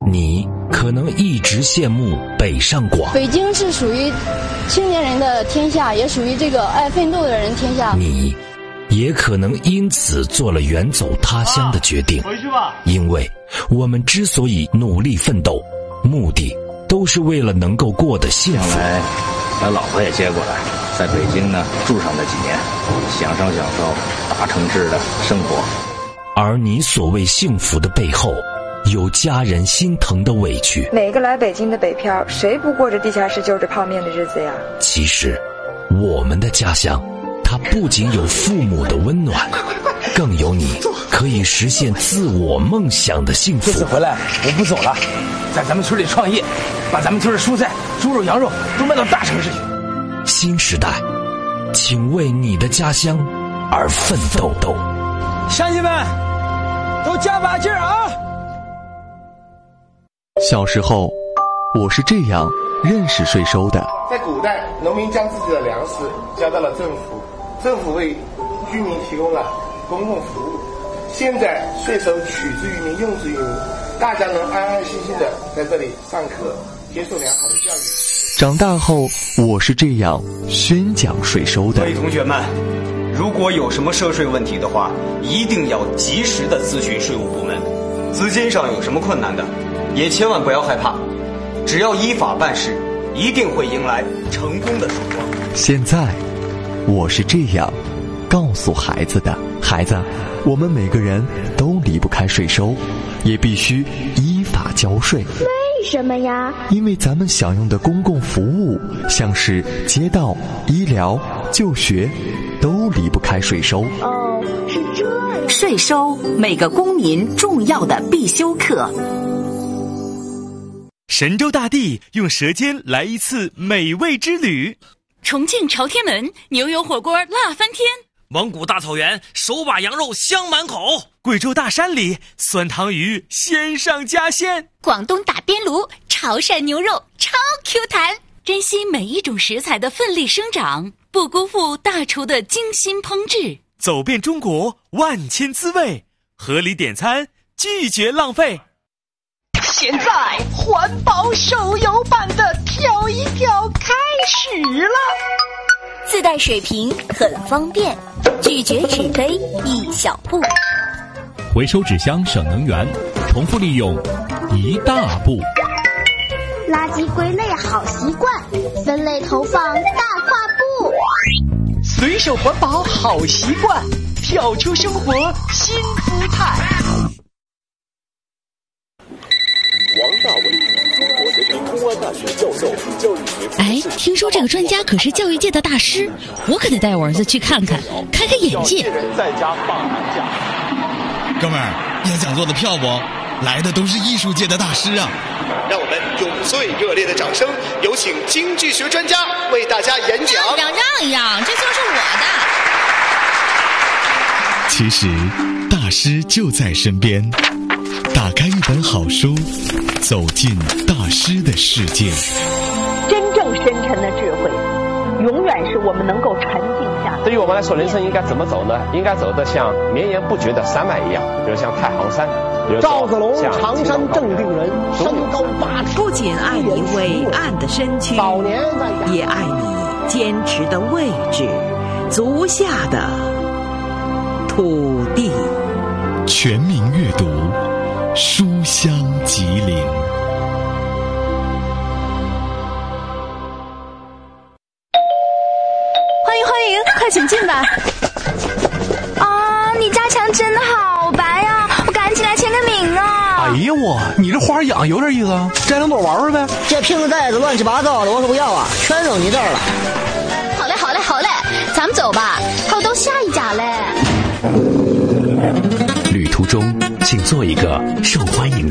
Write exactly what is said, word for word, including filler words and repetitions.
你可能一直羡慕北上广， 北京是属于青年人的天下，也属于这个爱奋斗的人天下。 你也可能因此做了远走他乡的决定。 回去吧。 因为我们之所以努力奋斗，目的都是为了能够过得幸福。 将来把老婆也接过来，在北京呢住上那几年，享受享受大城市的生活。 而你所谓幸福的背后，有家人心疼的委屈。 每个来北京的北漂，谁不过着地下室就着泡面的日子呀？ 其实我们的家乡，它不仅有父母的温暖，更有你可以实现自我梦想的幸福。 这次回来我不走了，在咱们村里创业，把咱们村的蔬菜、猪肉、羊肉都卖到大城市去。 新时代，请为你的家乡而奋斗斗。 乡亲们都加把劲儿啊！ 小时候我是这样认识税收的。 在古代，农民将自己的粮食交到了政府，政府为居民提供了公共服务。现在税收取之于民，用之于民，大家能安安心心的在这里上课，接受良好的教育。 长大后我是这样宣讲税收的。 各位同学们，如果有什么涉税问题的话，一定要及时的咨询税务部门。资金上有什么困难的，也千万不要害怕，只要依法办事，一定会迎来成功的曙光。 现在我是这样告诉孩子的。孩子，我们每个人都离不开税收，也必须依法交税。 为什么呀？ 因为咱们享用的公共服务，像是街道、医疗、就学，都离不开税收。 哦，是这样。 税收，每个公民重要的必修课。 神州大地用舌尖来一次美味之旅。 重庆朝天门牛油火锅辣翻天。 蒙古大草原手把羊肉香满口。 贵州大山里酸汤鱼鲜上加鲜。 广东打边炉潮汕牛肉超 Q 弹。珍惜每一种食材的奋力生长，不辜负大厨的精心烹制。 走遍中国万千滋味，合理点餐，拒绝浪费。 现在环保手游版的挑一挑开始了， 自带水瓶很方便，拒绝纸杯一小步， 回收纸箱省能源，重复利用一大步。 垃圾归类好习惯，分类投放大跨步。 随手环保好习惯，跳出生活新姿态。 王大伟，中国人民公安大学教授，教育学。 哎，听说这个专家可是教育界的大师，我可得带我儿子去看看，开开眼界。 在家放寒假。 哥们儿，要讲座的票不？来的都是艺术界的大师啊！ 让我们用最热烈的掌声，有请京剧学专家为大家演讲。 让一让，让一让，这就是我的。其实，大师就在身边。打开一本好书，走进大师的世界。 真正深沉的智慧，永远是我们能够沉静下。 对于我们来说，人生应该怎么走呢？应该走得像绵延不绝的山脉一样，比如像太行山。 赵子龙，常山正定人，身高八尺。 不仅爱你伟岸的身躯， 早年也爱你坚持的位置，足下的土地。 全民阅读，书香吉林。 欢迎欢迎，快请进来。 啊，你家墙真的好白呀，我赶紧来签个名啊！ 哎呀我，你这花养有点意思啊，摘两朵玩玩呗。 这瓶子袋子乱七八糟的，我可不要啊，全扔你这儿了。 好嘞好嘞好嘞，咱们走吧，还有到下一家嘞。 旅途中，请做一个受欢迎的